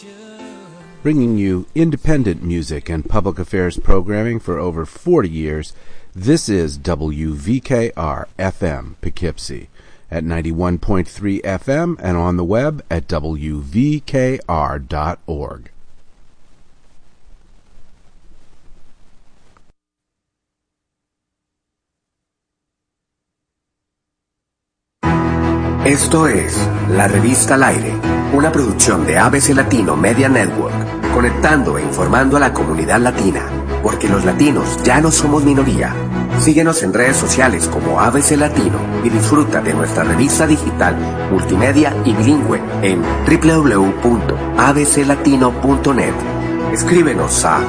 Bringing you independent music and public affairs programming for over 40 years, this is WVKR-FM Poughkeepsie at 91.3 FM and on the web at wvkr.org. Esto es La Revista al Aire, una producción de ABC Latino Media Network, conectando e informando a la comunidad latina, porque los latinos ya no somos minoría. Síguenos en redes sociales como ABC Latino y disfruta de nuestra revista digital, multimedia y bilingüe en www.abclatino.net. Escríbenos a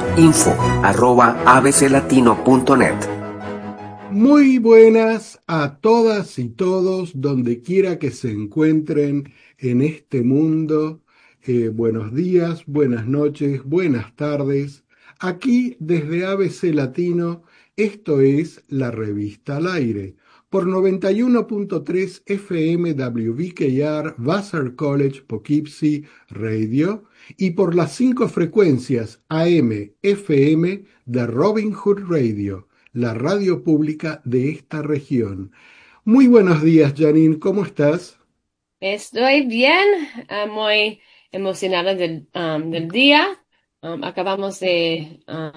info@abclatino.net. Muy buenas a todas y todos, donde quiera que se encuentren en este mundo. Buenos días, buenas noches, buenas tardes. Aquí desde ABC Latino, esto es La Revista al Aire, por 91.3 FM WVKR Vassar College Poughkeepsie Radio y por las 5 frecuencias AM, FM de Robin Hood Radio, la radio pública de esta región. Muy buenos días, Janine, ¿cómo estás? Estoy bien, muy emocionada del día. Acabamos de